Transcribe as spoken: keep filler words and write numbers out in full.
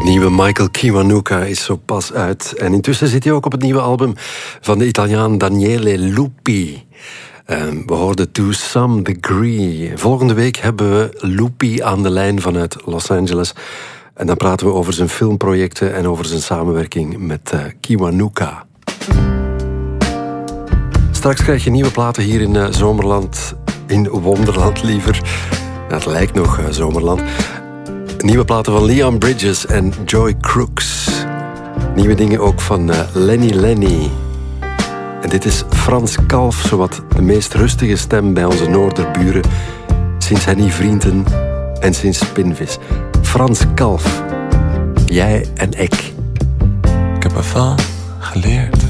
nieuwe Michael Kiwanuka is zo pas uit. En intussen zit hij ook op het nieuwe album van de Italiaan Daniele Lupi. Um, we hoorden To Some Degree. Volgende week hebben we Lupi aan de lijn vanuit Los Angeles. En dan praten we over zijn filmprojecten en over zijn samenwerking met uh, Kiwanuka. Straks krijg je nieuwe platen hier in uh, Zomerland. In Wonderland liever. Dat lijkt nog uh, Zomerland. Nieuwe platen van Leon Bridges en Joy Crooks. Nieuwe dingen ook van uh, Lenny Lenny. En dit is Frans Kalf, zowat de meest rustige stem bij onze Noorderburen. Sinds Henny Vrienden en sinds Spinvis. Frans Kalf. Jij en ik. Ik heb ervan geleerd.